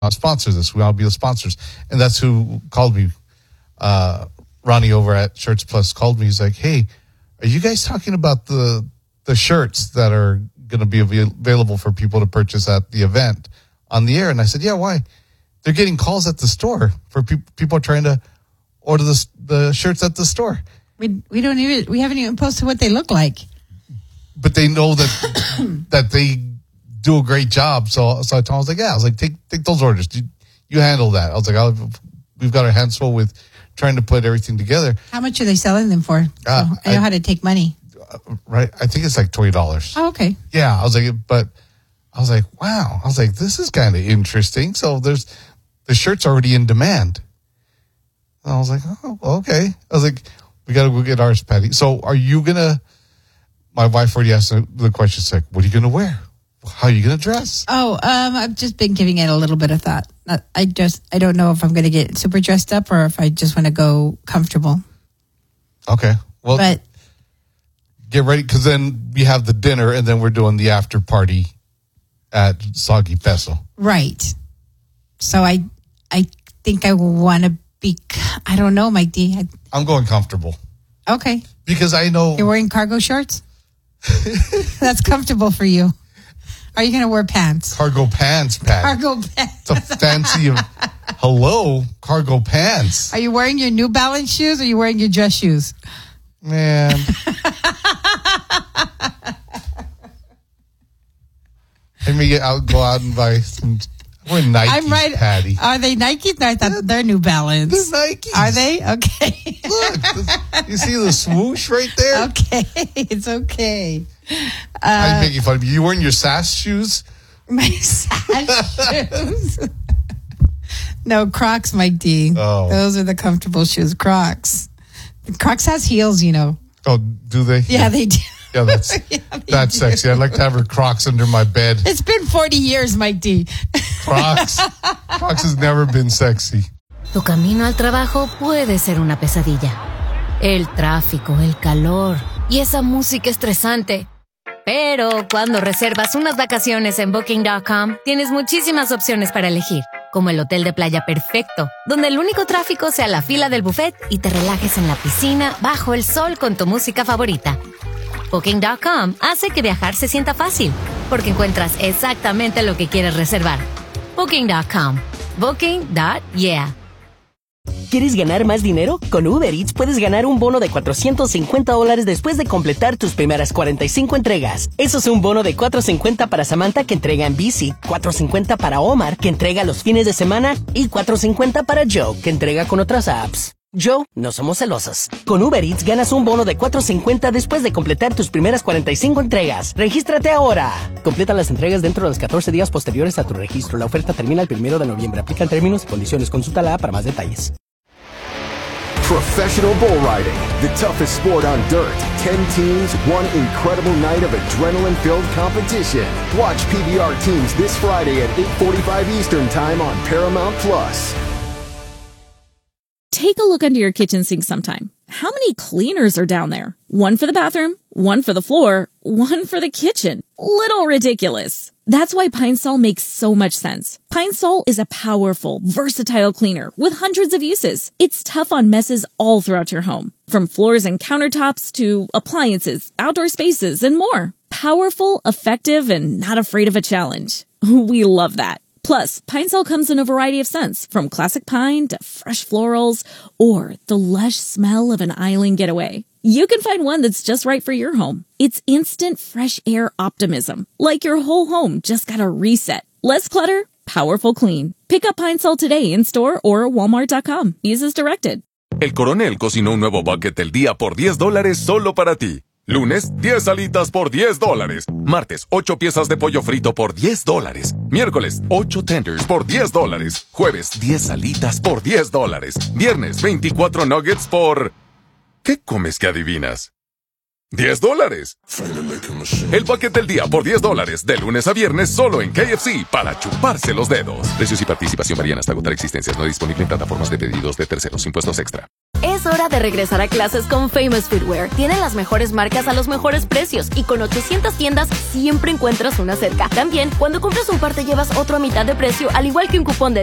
sponsor this. We want to be the sponsors. And that's who called me. Ronnie over at Shirts Plus called me. He's like, hey, are you guys talking about the shirts that are going to be available for people to purchase at the event on the air? And I said, yeah, why? They're getting calls at the store for people trying to order the shirts at the store. We haven't even posted what they look like. But they know that that they do a great job. So I told him, I was like, yeah, take those orders. You handle that. I was like, we've got our hands full with trying to put everything together. How much are they selling them for? I know how to take money. Right. I think it's like $20. Oh, okay. Yeah. I was like, wow. I was like, this is kind of interesting. So the shirt's already in demand. And I was like, oh, okay. I was like, we got to go get ours, Patty. So are you going to, my wife already asked the question, like, what are you going to wear? How are you going to dress? Oh, I've just been giving it a little bit of thought. I don't know if I'm going to get super dressed up or if I just want to go comfortable. Okay. Well, but get ready, because then we have the dinner and then we're doing the after party at Soggy Peso. Right. So I think I want to be, I don't know, Mike D. I'm going comfortable. Okay. Because I know. You're wearing cargo shorts? That's comfortable for you. Are you going to wear pants? Cargo pants, Pat. Cargo pants. It's a fancy, hello, cargo pants. Are you wearing your New Balance shoes or are you wearing your dress shoes? Man. I'll go out and buy some. We're Nikes, I'm right. Patty. Are they Nikes? No, I thought they're New Balance. They're Nikes. Are they? Okay. Look, you see the swoosh right there? Okay, it's okay. I'm making fun of you. You wearing your SAS shoes? My SAS shoes? No, Crocs, Mike D. Oh. Those are the comfortable shoes. Crocs. Crocs has heels, you know. Oh, do they? Yeah, they do. Yeah, that's sexy. I'd like to have her Crocs under my bed. It's been 40 years, Mike D. Crocs has never been sexy. Tu camino al trabajo puede ser una pesadilla. El tráfico, el calor y esa música estresante. Pero cuando reservas unas vacaciones en Booking.com, tienes muchísimas opciones para elegir, como el hotel de playa perfecto, donde el único tráfico sea la fila del buffet y te relajes en la piscina bajo el sol con tu música favorita. Booking.com hace que viajar se sienta fácil, porque encuentras exactamente lo que quieres reservar. Booking.com. Booking.yeah. ¿Quieres ganar más dinero? Con Uber Eats puedes ganar un bono de $450 después de completar tus primeras 45 entregas. Eso es un bono de $450 para Samantha, que entrega en bici, $450 para Omar, que entrega los fines de semana, y $450 para Joe, que entrega con otras apps. Joe, no somos celosos. Con Uber Eats ganas un bono de $450 después de completar tus primeras 45 entregas. ¡Regístrate ahora! Completa las entregas dentro de los 14 días posteriores a tu registro. La oferta termina el 1 de noviembre. Aplican términos y condiciones. Consulta la app para más detalles. Professional bull riding, the toughest sport on dirt. 10 teams, one incredible night of adrenaline-filled competition. Watch PBR teams this Friday at 8:45 Eastern Time on Paramount+. Take a look under your kitchen sink sometime. How many cleaners are down there? One for the bathroom, one for the floor, one for the kitchen. Little ridiculous. That's why Pine Sol makes so much sense. Pine Sol is a powerful, versatile cleaner with hundreds of uses. It's tough on messes all throughout your home, from floors and countertops to appliances, outdoor spaces, and more. Powerful, effective, and not afraid of a challenge. We love that. Plus, Pine Sol comes in a variety of scents, from classic pine to fresh florals or the lush smell of an island getaway. You can find one that's just right for your home. It's instant fresh air optimism, like your whole home just got a reset. Less clutter, powerful clean. Pick up Pine Sol today in store or walmart.com. Use as directed. El Coronel cocinó un nuevo bucket del día por $10 solo para ti. Lunes, 10 alitas por $10. Martes, 8 piezas de pollo frito por $10. Miércoles, 8 tenders por $10. Jueves, 10 alitas por $10. Viernes, 24 nuggets por... ¿Qué comes que adivinas? $10. El bucket del día por $10, de lunes a viernes solo en KFC para chuparse los dedos. Precios y participación varían hasta agotar existencias. No disponible en plataformas de pedidos de terceros. Impuestos extra. Es hora de regresar a clases con Famous Footwear. Tienen las mejores marcas a los mejores precios y con 800 tiendas siempre encuentras una cerca. También, cuando compras un par te llevas otro a mitad de precio, al igual que un cupón de